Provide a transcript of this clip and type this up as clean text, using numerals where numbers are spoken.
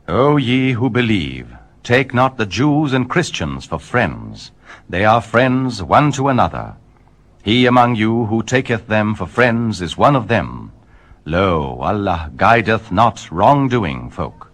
O ye who believe, take not the Jews and Christians for friends. They are friends one to another. He among you who taketh them for friends is one of them. Lo, Allah guideth not wrongdoing folk.